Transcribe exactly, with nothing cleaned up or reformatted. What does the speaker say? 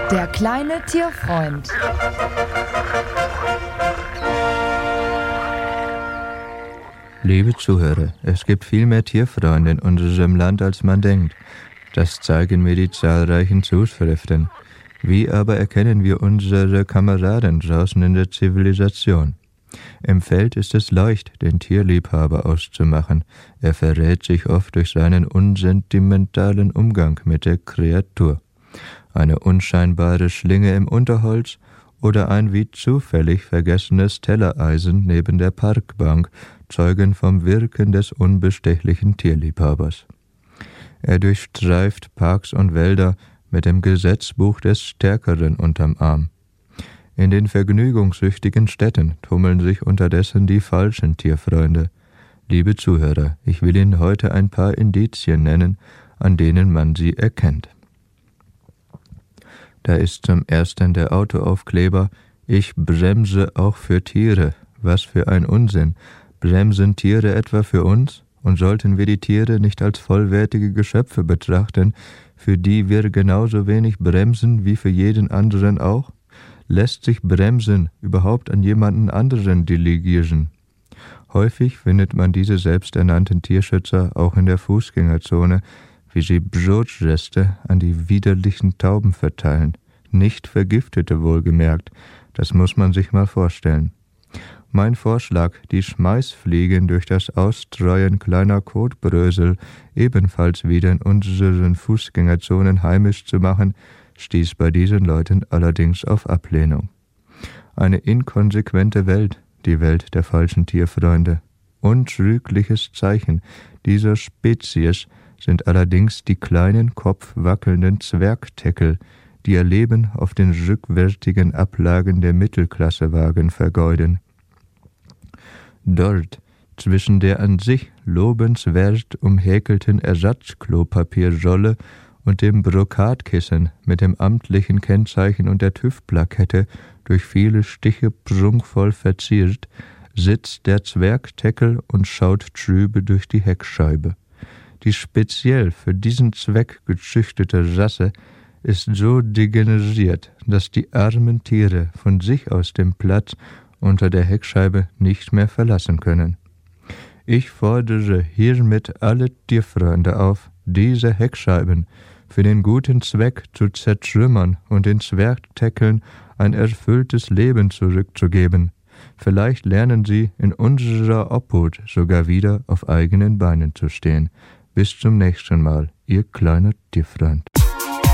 Der kleine Tierfreund. Liebe Zuhörer, es gibt viel mehr Tierfreunde in unserem Land, als man denkt. Das zeigen mir die zahlreichen Zuschriften. Wie aber erkennen wir unsere Kameraden draußen in der Zivilisation? Im Feld ist es leicht, den Tierliebhaber auszumachen. Er verrät sich oft durch seinen unsentimentalen Umgang mit der Kreatur. Eine unscheinbare Schlinge im Unterholz oder ein wie zufällig vergessenes Tellereisen neben der Parkbank zeugen vom Wirken des unbestechlichen Tierliebhabers. Er durchstreift Parks und Wälder mit dem Gesetzbuch des Stärkeren unterm Arm. In den vergnügungssüchtigen Städten tummeln sich unterdessen die falschen Tierfreunde. Liebe Zuhörer, ich will Ihnen heute ein paar Indizien nennen, an denen man sie erkennt. Da ist zum ersten der Autoaufkleber: Ich bremse auch für Tiere. Was für ein Unsinn. Bremsen Tiere etwa für uns? Und sollten wir die Tiere nicht als vollwertige Geschöpfe betrachten, für die wir genauso wenig bremsen wie für jeden anderen auch? Lässt sich Bremsen überhaupt an jemanden anderen delegieren? Häufig findet man diese selbsternannten Tierschützer auch in der Fußgängerzone, wie sie Brotreste an die widerlichen Tauben verteilen. Nicht vergiftete wohlgemerkt, das muss man sich mal vorstellen. Mein Vorschlag, die Schmeißfliegen durch das Ausstreuen kleiner Kotbrösel ebenfalls wieder in unseren Fußgängerzonen heimisch zu machen, stieß bei diesen Leuten allerdings auf Ablehnung. Eine inkonsequente Welt, die Welt der falschen Tierfreunde. Untrügliches Zeichen dieser Spezies sind allerdings die kleinen, kopfwackelnden Zwergteckel, die ihr Leben auf den rückwärtigen Ablagen der Mittelklassewagen vergeuden. Dort, zwischen der an sich lobenswert umhäkelten Ersatzklopapierrolle und dem Brokatkissen mit dem amtlichen Kennzeichen und der TÜV-Plakette durch viele Stiche prunkvoll verziert, sitzt der Zwergteckel und schaut trübe durch die Heckscheibe. Die speziell für diesen Zweck gezüchtete Rasse ist so degeneriert, dass die armen Tiere von sich aus den Platz unter der Heckscheibe nicht mehr verlassen können. Ich fordere hiermit alle Tierfreunde auf, diese Heckscheiben für den guten Zweck zu zertrümmern und den Zwergteckeln ein erfülltes Leben zurückzugeben. Vielleicht lernen sie in unserer Obhut sogar wieder auf eigenen Beinen zu stehen. Bis zum nächsten Mal, Ihr kleiner Tierfreund.